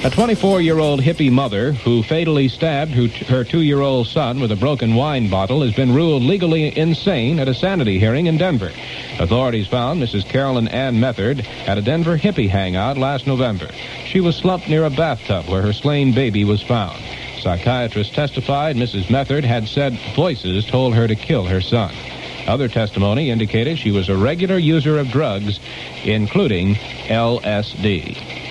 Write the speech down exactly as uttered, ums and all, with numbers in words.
A twenty-four-year-old hippie mother who fatally stabbed her two-year-old son with a broken wine bottle has been ruled legally insane at a sanity hearing in Denver. Authorities found Missus Carolyn Ann Method at a Denver hippie hangout last November. She was slumped near a bathtub where her slain baby was found. Psychiatrists testified Missus Method had said voices told her to kill her son. Other testimony indicated she was a regular user of drugs, including L S D.